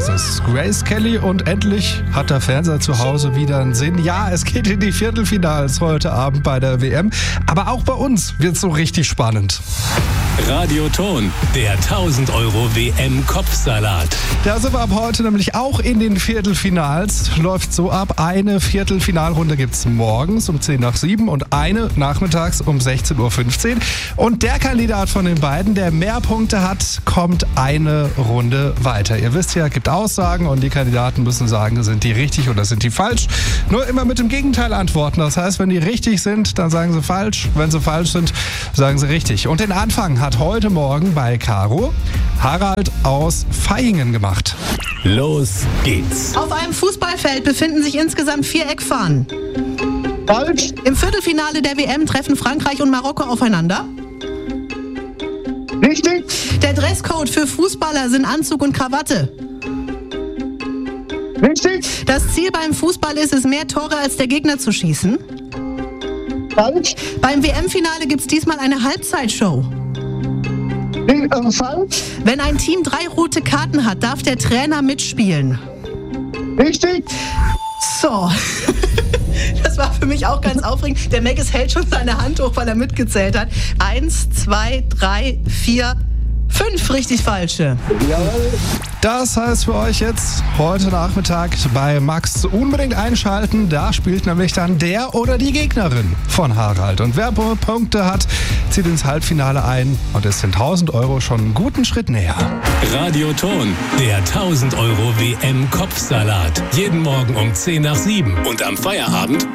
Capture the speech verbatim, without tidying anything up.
Das ist Grace Kelly und endlich hat der Fernseher zu Hause wieder einen Sinn. Ja, es geht in die Viertelfinals heute Abend bei der W M. Aber auch bei uns wird es so richtig spannend. Radioton, der tausend Euro W M-Kopfsalat. Da sind wir ab heute nämlich auch in den Viertelfinals. Läuft so ab, eine Viertelfinalrunde gibt es morgens um zehn nach sieben und eine nachmittags um sechzehn Uhr fünfzehn. Und der Kandidat von den beiden, der mehr Punkte hat, kommt eine Runde weiter. Ihr wisst ja, es gibt Aussagen und die Kandidaten müssen sagen, sind die richtig oder sind die falsch. Nur immer mit dem Gegenteil antworten. Das heißt, wenn die richtig sind, dann sagen sie falsch. Wenn sie falsch sind, sagen sie richtig. Und den Anfang hat heute Morgen bei Caro Harald aus Vaihingen gemacht. Los geht's. Auf einem Fußballfeld befinden sich insgesamt vier Eckfahnen. Falsch. Im Viertelfinale der W M treffen Frankreich und Marokko aufeinander. Richtig. Der Dresscode für Fußballer sind Anzug und Krawatte. Richtig. Das Ziel beim Fußball ist es, mehr Tore als der Gegner zu schießen. Falsch. Beim W M-Finale gibt es diesmal eine Halbzeitshow. Nee, äh, falsch. Wenn ein Team drei rote Karten hat, darf der Trainer mitspielen. Richtig. So. Das war für mich auch ganz aufregend. Der Meggis hält schon seine Hand hoch, weil er mitgezählt hat. Eins, zwei, drei, vier, fünf richtig falsche. Jawohl. Das heißt für euch jetzt heute Nachmittag bei Max unbedingt einschalten. Da spielt nämlich dann der oder die Gegnerin von Harald. Und wer Punkte hat, zieht ins Halbfinale ein und ist den tausend Euro schon einen guten Schritt näher. Radioton, der tausend Euro W M-Kopfsalat. Jeden Morgen um zehn nach sieben und am Feierabend